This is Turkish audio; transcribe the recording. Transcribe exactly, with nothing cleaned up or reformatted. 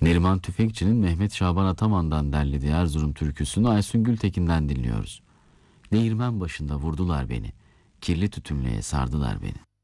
Neriman Tüfekçi'nin Mehmet Şaban Ataman'dan derlediği Erzurum türküsünü Aysun Gültekin'den dinliyoruz. Değirmen başında vurdular beni, kirli tütünlüğe sardılar beni.